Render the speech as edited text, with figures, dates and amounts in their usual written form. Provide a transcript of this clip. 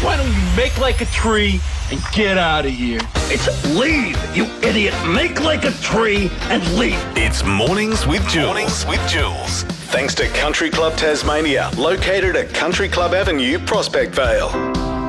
Why don't you make like a tree and get out of here? It's leave, you idiot. Make like a tree and leave. It's Mornings with Jules. Mornings with Jules. Thanks to Country Club Tasmania, located at Country Club Avenue, Prospect Vale.